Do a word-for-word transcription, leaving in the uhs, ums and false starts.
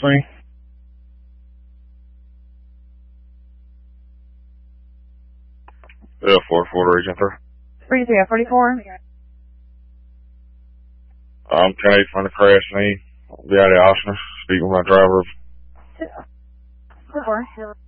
me? Yeah, four four agent there. three zero forty-four. I'm ten eight from the crash me. I'll be out of the Austin. Speaking with my driver. Four.